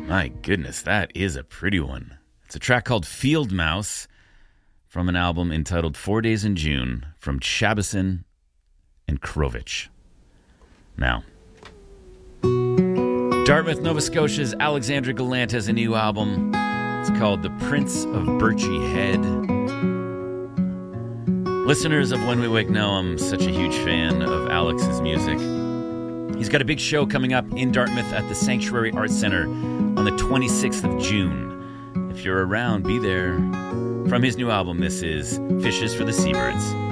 My goodness, that is a pretty one. It's a track called Field Mouse from an album entitled 4 Days in June from Chabison and Krovich. Now, Dartmouth, Nova Scotia's Alexandra Gallant has a new album. It's called The Prince of Birchy Head. Listeners of When We Wake know I'm such a huge fan of Alex's music. He's got a big show coming up in Dartmouth at the Sanctuary Arts Center on the 26th of June. If you're around, be there. From his new album, this is Fishes for the Seabirds.